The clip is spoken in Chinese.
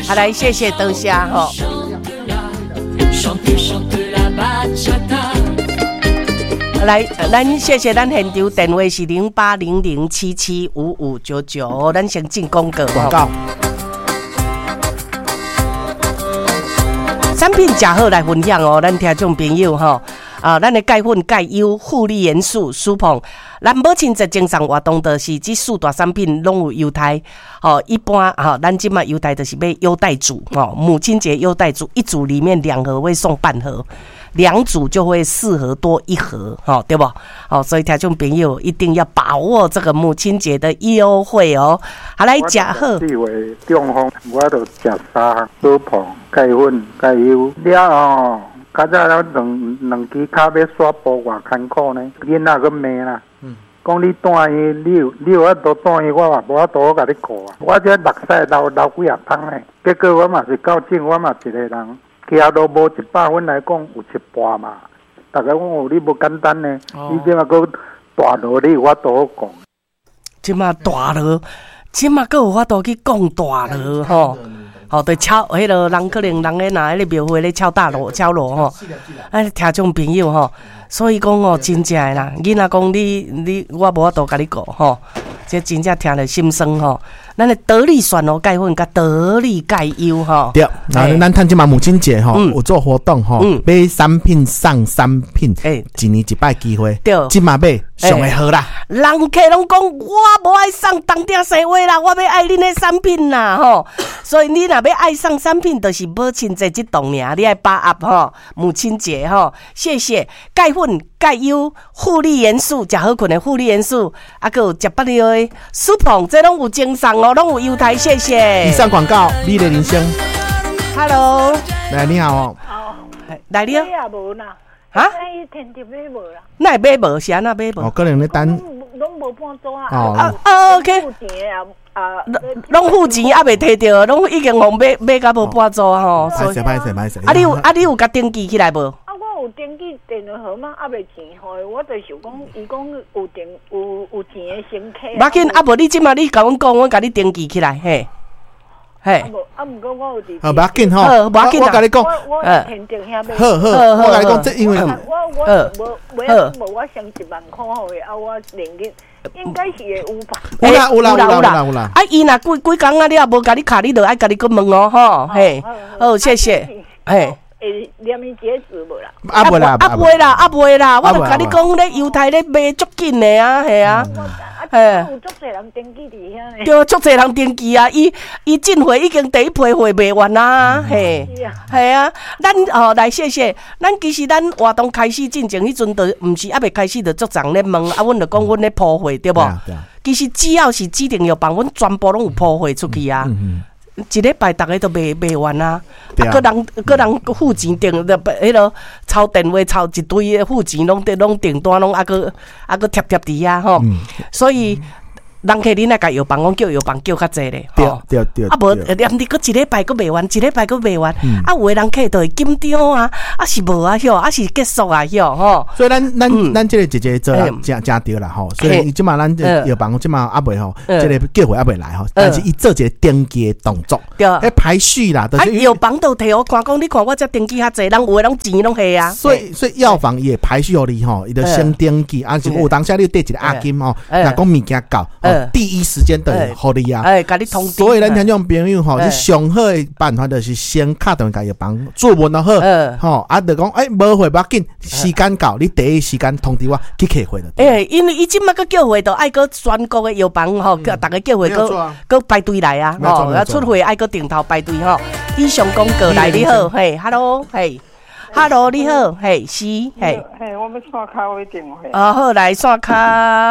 好，来谢谢多谢吼。来，咱谢谢咱现场电话是0800775599，咱先进广告。 广告。 产品真好来分享哦，咱听众朋友吼。咱的钙粉、钙优、护理元素、舒膨，咱母亲节精神活动就是这四大产品拢有优待。一般咱今嘛优待就是买优待组母亲节优待组，一组里面2盒会送半盒，2组就会4盒多1盒，对不？所以听众朋友一定要把握这个母亲节的优惠哦。好，来吃好。 我视为中风，我就吃3项舒膨、钙粉、钙优了哦。较早两支脚要刷步偌艰苦呢，囡仔个骂啦。讲你带伊，你有法度带伊，我嘛无法度甲你顾啊。我这目屎流几啊桶呢，结果我嘛是到诊，我嘛一个人，骑都无100分来讲有1半嘛。大家讲哦，你无简单呢，你即马搁大路，你有法度好讲。 即马大路，即马搁有法度去讲大路吼。对，敲迄个人可能人咧拿迄个庙会咧敲大锣吼，听众朋友吼，所以讲真正诶啦，囡仔讲你我无法度甲你顾吼，这真正听了心酸吼。咱的得力选哦钙粉甲得力钙优吼， 对，然后咱趁即嘛母亲节吼有做活动吼，买3品送3品，一年1摆机会，对，即嘛买上会好啦。 人客拢讲我无爱送当顶西话啦，我要爱恁的产品啦吼，所以你若要爱送产品，就是母亲节这档尔，你爱把握吼母亲节吼，谢谢钙粉、钙优、护理元素，食好困的护理元素，还有食不了的舒膨，这拢有精神哦。拢有优待，谢谢。 以上广告，美丽人生。 Hello， 来你好哦。 好， 来你哦。 买也无啦。 哈？ 伊天天买无啦。 那买无是安那买无？ 可能咧等。 拢无半组啊。 OK。 付钱啊拢付钱还未摕到，拢已经互买到无半组吼。 歹势。 你有甲登记起来无？ 我有登记电话号码，还未钱互伊，我就想讲，伊讲有钱的乘客。 无要紧，无你即马你甲阮讲，我甲你登记起来，嘿。 毋过我有伫。 无要紧吼， 无要紧我甲你讲。 我天顶遐买。 好，我甲你讲，这因为无我先1万块互伊，我连日应该是会有吧。 有啦。 伊若几工啊，你也无甲你卡，你就爱甲你去问哦，吼，嘿，好，谢谢，嘿。 连伊截止无啦？ 袂啦，我就甲你讲咧，犹太咧卖足紧的啊，系啊， 有足侪人登记伫遐呢。 对，足侪人登记啊，伊进货已经第一批货卖完啦，嘿，系啊，咱来谢谢，咱其实咱活动开始进前，迄阵就毋是还未开始就足人咧问，阮就讲阮咧铺货对无？其实只要是指定药房，阮全部拢有铺货出去啊。一礼拜大家都卖完啊！个人付钱订迄落抄电话抄一堆的付钱，拢订单拢个贴伫遐吼，所以。人客恁来甲药房，讲叫药房叫较济咧， 对。 无连你个一礼拜个卖完，有的人客就会紧张啊，是无啊晓，是结束啊晓吼。 所以咱这个姐姐做真对啦吼，所以即马咱药房即马还袂吼，这个叫货还袂来吼，但是伊做一个登记的动作，迄排序啦，就是药房都摕我看讲，你看我这登记较济，人有的拢钱拢下啊。 所以药房也排序互你吼，伊就先登记，是有当下你缀一个押金吼，若讲物件到。第一时间就互你啊！ 甲你通知。 所以咱听众朋友吼，是上好的办法就是先敲电话甲药房注文就好，吼就讲无货不要紧，时间到你第一时间通知我去客货了。 因为伊即马个叫货都爱个全国的药房吼，大家叫货个排队来啊，吼，出货爱个顶头排队吼。以上广告来你好，嘿 ，Hello， 嘿。Hello， 你好，嘿，是，嘿， 我要刷卡，我电话。 好来刷卡。